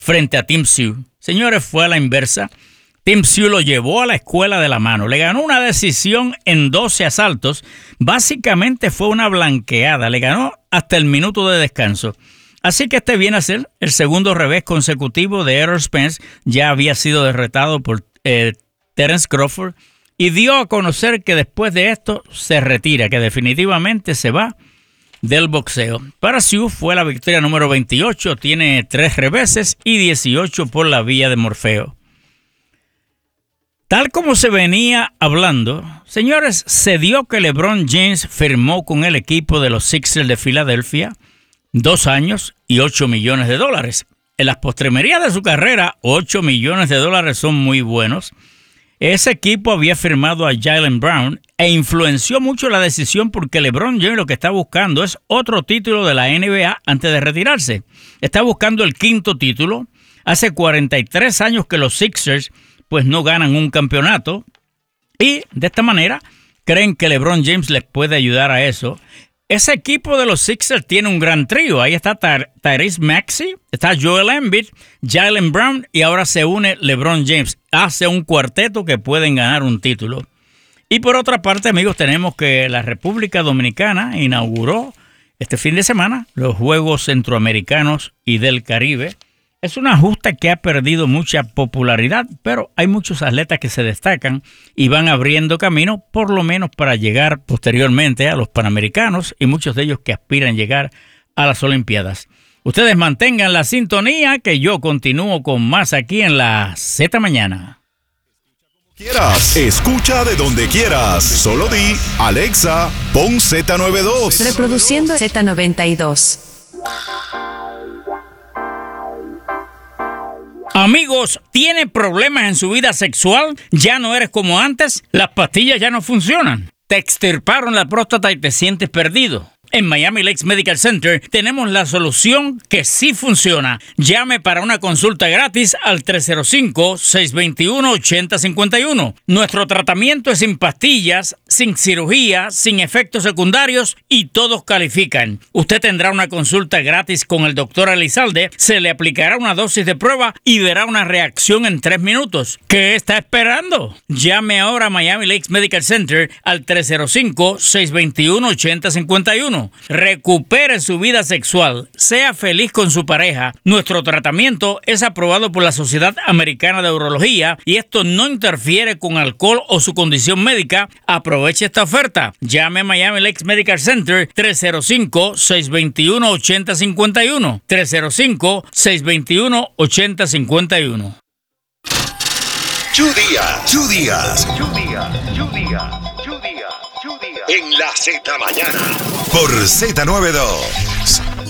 frente a Tim Tszyu. Señores, fue a la inversa. Tim Tszyu lo llevó a la escuela de la mano. Le ganó una decisión en 12 asaltos. Básicamente fue una blanqueada. Le ganó hasta el minuto de descanso. Así que este viene a ser el segundo revés consecutivo de Errol Spence. Ya había sido derrotado por Terence Crawford. Y dio a conocer que después de esto se retira, que definitivamente se va del boxeo. Para Tszyu fue la victoria número 28. Tiene 3 reveses y 18 por la vía de Morfeo. Tal como se venía hablando, señores, se dio que LeBron James firmó con el equipo de los Sixers de Filadelfia 2 años y $8 millones. En las postrimerías de su carrera, $8 millones son muy buenos. Ese equipo había firmado a Jaylen Brown e influenció mucho la decisión porque LeBron James lo que está buscando es otro título de la NBA antes de retirarse. Está buscando el 5º título. Hace 43 años que los Sixers pues no ganan un campeonato y de esta manera creen que LeBron James les puede ayudar a eso. Ese equipo de los Sixers tiene un gran trío. Ahí está Tyrese Maxey, está Joel Embiid, Jaylen Brown y ahora se une LeBron James. Hace un cuarteto que pueden ganar un título. Y por otra parte, amigos, tenemos que la República Dominicana inauguró este fin de semana los Juegos Centroamericanos y del Caribe. Es una justa que ha perdido mucha popularidad, pero hay muchos atletas que se destacan y van abriendo camino, por lo menos para llegar posteriormente a los Panamericanos y muchos de ellos que aspiran llegar a las Olimpiadas. Ustedes mantengan la sintonía que yo continúo con más aquí en la Z Mañana. Escucha de donde quieras. Solo di, Alexa, pon Z92. Reproduciendo Z92. Amigos, ¿tiene problemas en su vida sexual? ¿Ya no eres como antes? ¿Las pastillas ya no funcionan? ¿Te extirparon la próstata y te sientes perdido? En Miami Lakes Medical Center tenemos la solución que sí funciona. Llame para una consulta gratis al 305-621-8051. Nuestro tratamiento es sin pastillas, sin cirugía, sin efectos secundarios y todos califican. Usted tendrá una consulta gratis con el doctor Elizalde, se le aplicará una dosis de prueba y verá una reacción en 3 minutos. ¿Qué está esperando? Llame ahora a Miami Lakes Medical Center al 305-621-8051. Recupere su vida sexual. Sea feliz con su pareja. Nuestro tratamiento es aprobado por la Sociedad Americana de Urología y esto no interfiere con alcohol o su condición médica. Aproveche esta oferta. Llame a Miami Lakes Medical Center 305-621-8051. 305-621-8051. Díaz. En la Z Mañana. Por Z92.